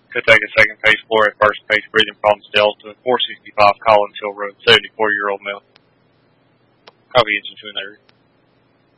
Could take a second pace floor at first pace breathing problems Delta 465 Collins Hill Road, 74-year-old male. Copy engine 2 in there.